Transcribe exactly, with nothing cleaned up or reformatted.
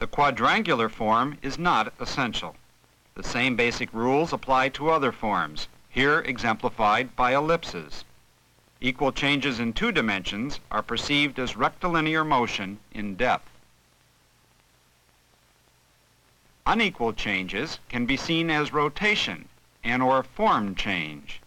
The quadrangular form is not essential. The same basic rules apply to other forms, here exemplified by ellipses. Equal changes in two dimensions are perceived as rectilinear motion in depth. Unequal changes can be seen as rotation and or form change.